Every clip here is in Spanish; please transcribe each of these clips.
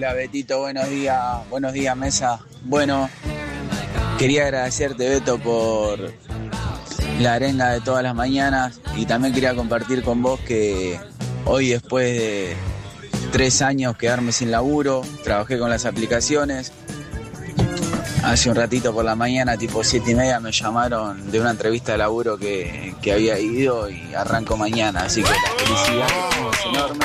Hola Betito, buenos días mesa. Bueno, quería agradecerte Beto por la arenga de todas las mañanas y también quería compartir con vos que hoy después de 3 años quedarme sin laburo, trabajé con las aplicaciones. Hace un ratito por la mañana, tipo 7:30, me llamaron de una entrevista de laburo que había ido y arranco mañana, así que la felicidad que tengo es enorme.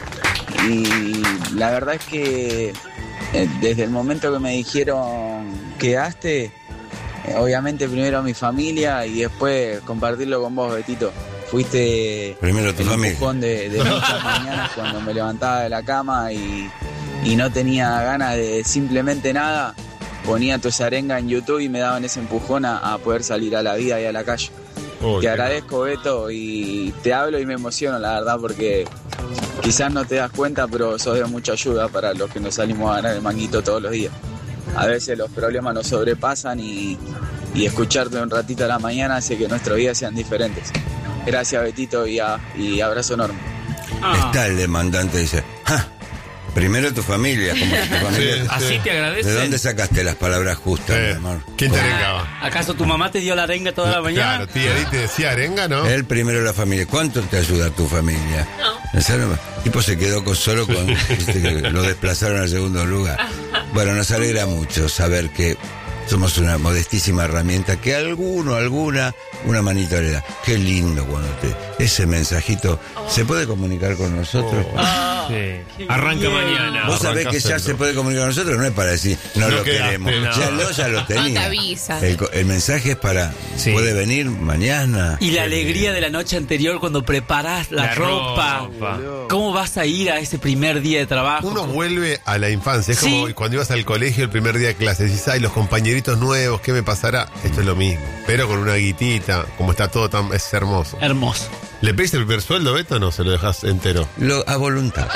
Y la verdad es que desde el momento que me dijeron quedaste, obviamente primero mi familia y después compartirlo con vos, Betito. Fuiste primero tu el empujón de muchas mañanas cuando me levantaba de la cama y no tenía ganas de simplemente nada. Ponía tu arenga en YouTube y me daban ese empujón a poder salir a la vida y a la calle. Te agradezco, Beto, y te hablo y me emociono, la verdad, porque quizás no te das cuenta, pero sos de mucha ayuda para los que nos salimos a ganar el manguito todos los días. A veces los problemas nos sobrepasan y escucharte un ratito a la mañana hace que nuestros días sean diferentes. Gracias, Betito, y abrazo enorme. Está el demandante, dice, ¡ja! Primero tu familia, como que tu familia. Sí, así te agradecen. ¿De dónde sacaste las palabras justas, mi amor? ¿Quién te arengaba? ¿Acaso tu mamá te dio la arenga toda la mañana? Claro, tía, ahí te decía arenga, ¿no? Él primero la familia. ¿Cuánto te ayuda tu familia? No. El tipo se quedó solo con... viste, que lo desplazaron al segundo lugar. Bueno, nos alegra mucho saber que somos una modestísima herramienta que alguna manito le da. Qué lindo cuando ese mensajito se puede comunicar con nosotros. Sí. Arranca mañana. Vos sabés que ya se puede comunicar con nosotros, no es para decir no lo queremos. Ya lo tenía. No te avisa. El mensaje es para puede venir mañana. Y la alegría de la noche anterior cuando preparás la ropa. ¿Cómo vas a ir a ese primer día de trabajo? Uno vuelve a la infancia. Es como cuando ibas al colegio el primer día de clases. Dices, ay, los compañeritos nuevos, ¿qué me pasará? Esto es lo mismo. Pero con una guitita, como está todo tan... Es hermoso. Hermoso. ¿Le pediste el primer sueldo, Beto, o no? ¿Se lo dejas entero? A voluntad.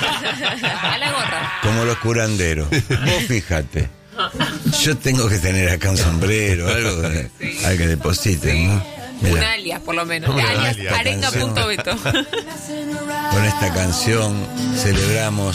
A la gorra. Como los curanderos. Vos fíjate. Yo tengo que tener acá un sombrero, algo que depositen, ¿no? Mirá. Un alias, por lo menos. Un alias alias. arenga.beto. Con esta canción celebramos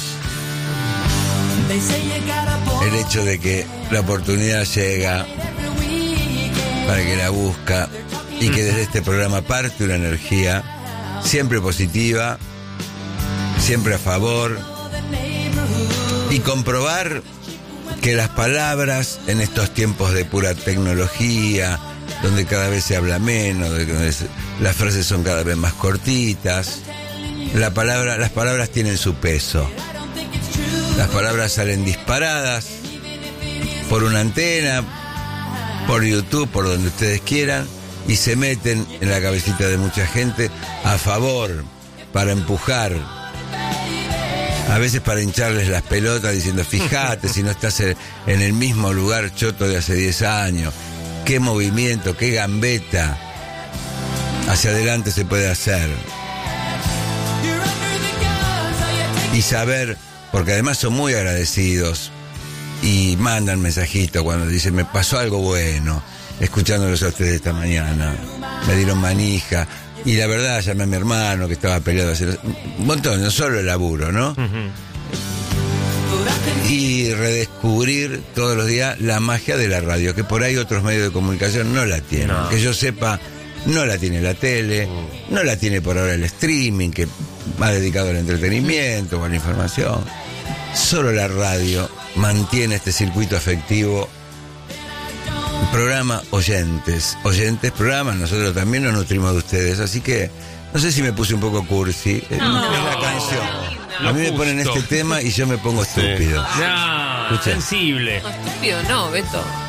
el hecho de que la oportunidad llega para que la busca y que desde este programa parte una energía siempre positiva, siempre a favor, y comprobar que las palabras en estos tiempos de pura tecnología, donde cada vez se habla menos, donde las frases son cada vez más cortitas, las palabras tienen su peso. Las palabras salen disparadas por una antena, por YouTube, por donde ustedes quieran, y se meten en la cabecita de mucha gente a favor, para empujar, a veces para hincharles las pelotas diciendo, fíjate si no estás en el mismo lugar choto de hace 10 años, qué movimiento, qué gambeta hacia adelante se puede hacer. Y saber, porque además son muy agradecidos y mandan mensajitos cuando dicen, me pasó algo bueno escuchándolos a ustedes esta mañana, me dieron manija, y la verdad llamé a mi hermano que estaba peleado hace un montón, no solo el laburo, ¿no? Y redescubrir todos los días la magia de la radio, que por ahí otros medios de comunicación no la tienen, que yo sepa, no la tiene la tele, no la tiene por ahora el streaming, que va dedicado al entretenimiento o a la información. Solo la radio mantiene este circuito afectivo. Programa oyentes, programas, nosotros también nos nutrimos de ustedes, así que no sé si me puse un poco cursi, es la canción. A mí me ponen este tema y yo me pongo estúpido. Sensible. No, estúpido no, Beto.